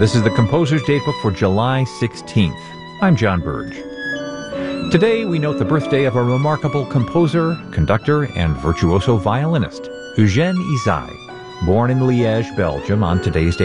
This is the Composer's Datebook for July 16th. I'm John Burge. Today we note the birthday of a remarkable composer, conductor, and virtuoso violinist, Eugène Ysaÿe, born in Liège, Belgium on today's date.